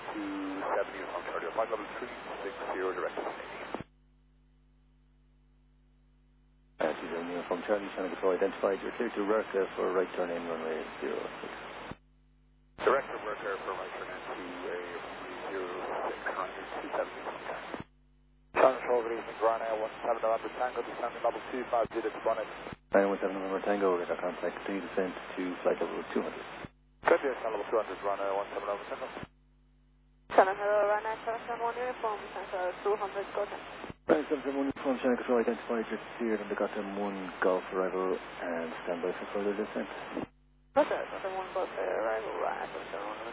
uniform Charlie, flight level 360 direct destination. Uniform Charlie, Channel Control identified. You're clear to Rurka for right turn in runway 06. Direct to Rurka for right turn in to a 06, runway 270 uniform Charlie. Channel Control, good evening, Ryanair 17 November Tango, descending level 250 to bonnet. Ryanair 17 November Tango, radar contact, continue descent to flight level 200. Good day, Channel level 200, Ryanair 17 November Tango. Channel Hello, Ryanair 771 uniform, Tango 200, go ahead. Ryanair 771 uniform, Channel Control identified. You're cleared on the Gotham 1 Golf arrival and stand by for further descent. Gotham 1 Golf arrival, Ryanair 771.